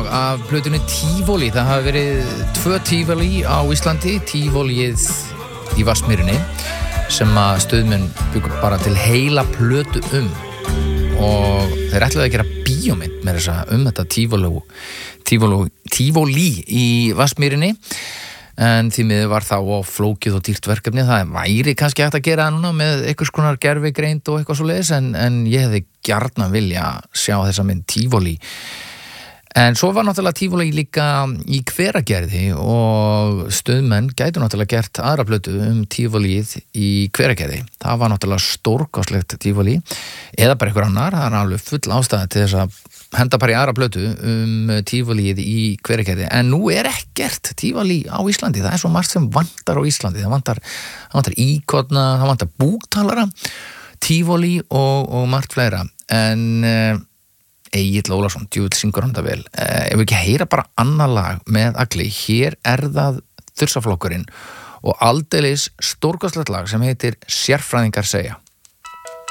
lag af plötunni Tivoli. Það hafa verið 2 Tivoli á Íslandi, Tivolið í Vatnsmýrinni sem að stuðmenn byggur bara til heila plötu og þeir ætluðu að gera bíómynd með þessa þetta Tivoli í Vatnsmýrinni en því miður var þá á flókið og dýrt verkefni. Það væri kannski hægt að gera það núna með einhvers konar gervigreind og eitthvað svoleiðis en ég hefði gjarnan vilja sjá þessa mynd Tivoli. En svo var náttúrulega Tivoli líka í Hveragerði og stuðmenn gætu náttúrulega gert aðra plötu Tivolið í Hveragerði. Það var náttúrulega stórkostlegt Tivoli eða bara einhver annar. Það alveg full ástæða til þess að henda bara í aðra plötu Tivolið í Hveragerði. En nú ekkert Tivoli á Íslandi. Það svo margt sem vantar á Íslandi. Það vantar íkorna, það vantar búktalara, Tivoli og margt fleira. En Egill Ólafsson, djúvill syngur hann það vel. Ef við ekki heyra bara annað lag með Agli, hér það Þursaflokkurinn og aldeilis stórkostlegt lag sem heitir Sérfræðingar segja.